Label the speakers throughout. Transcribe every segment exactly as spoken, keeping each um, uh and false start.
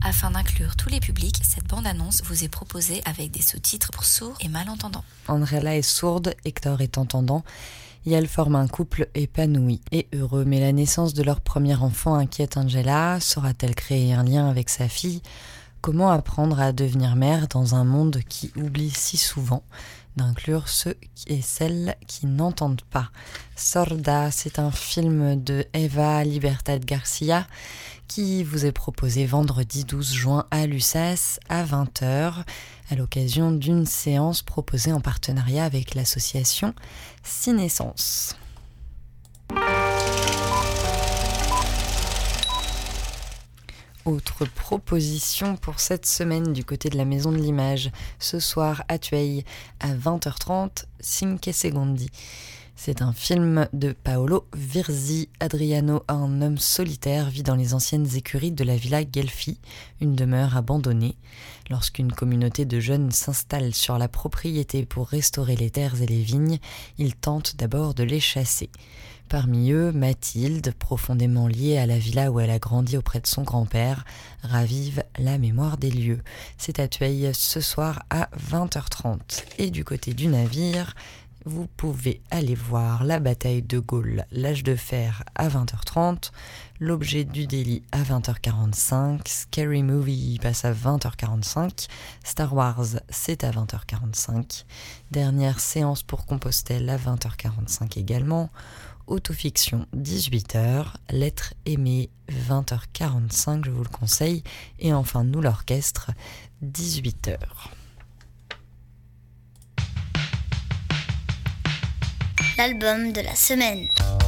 Speaker 1: Afin d'inclure tous les publics, cette bande-annonce vous est proposée avec des sous-titres pour sourds et malentendants.
Speaker 2: Andrella est sourde, Hector est entendant, et elles forment un couple épanoui et heureux. Mais la naissance de leur premier enfant inquiète Angela. Saura-t-elle créer un lien avec sa fille ? Comment apprendre à devenir mère dans un monde qui oublie si souvent d'inclure ceux et celles qui n'entendent pas ? Sorda, c'est un film de Eva Libertad Garcia qui vous est proposé vendredi douze juin à Lussas à vingt heures à l'occasion d'une séance proposée en partenariat avec l'association Cinescence. Autre proposition pour cette semaine du côté de la Maison de l'Image. Ce soir à Tueil à vingt heures trente, Cinque Secondi. C'est un film de Paolo Virzi. Adriano, un homme solitaire, vit dans les anciennes écuries de la Villa Guelfi, une demeure abandonnée. Lorsqu'une communauté de jeunes s'installe sur la propriété pour restaurer les terres et les vignes, il tente d'abord de les chasser. Parmi eux, Mathilde, profondément liée à la villa où elle a grandi auprès de son grand-père, ravive la mémoire des lieux. C'est à Tueil ce soir à vingt heures trente. Et du côté du navire, vous pouvez aller voir la bataille de Gaulle, l'âge de fer à vingt heures trente, l'objet du délit à vingt heures quarante-cinq, Scary Movie passe à vingt heures quarante-cinq, Star Wars c'est à vingt heures quarante-cinq, dernière séance pour Compostelle à vingt heures quarante-cinq également, Autofiction dix-huit heures, Lettres aimées vingt heures quarante-cinq, je vous le conseille, et enfin Nous l'orchestre dix-huit heures.
Speaker 3: L'album de la semaine.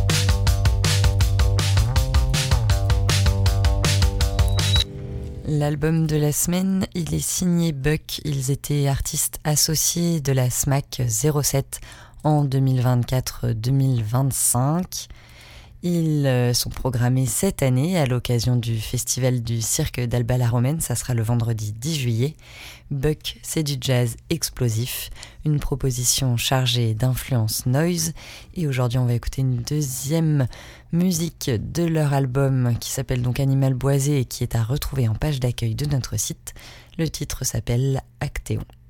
Speaker 2: L'album de la semaine, il est signé Buck. Ils étaient artistes associés de la S M A C zéro sept en deux mille vingt-quatre deux mille vingt-cinq. Ils sont programmés cette année à l'occasion du festival du cirque d'Alba la Romaine. Ça sera le vendredi dix juillet. Buck, c'est du jazz explosif, une proposition chargée d'influence noise. Et aujourd'hui, on va écouter une deuxième musique de leur album qui s'appelle donc Animal Boisé et qui est à retrouver en page d'accueil de notre site. Le titre s'appelle Actéon.